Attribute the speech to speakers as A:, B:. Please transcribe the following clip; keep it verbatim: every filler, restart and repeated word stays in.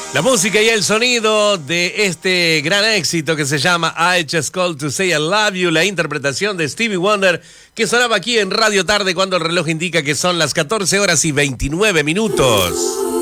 A: La música y el sonido de este gran éxito que se llama I Just Called to Say I Love You, la interpretación de Stevie Wonder, que sonaba aquí en Radio Tarde cuando el reloj indica que son las catorce horas y veintinueve minutos.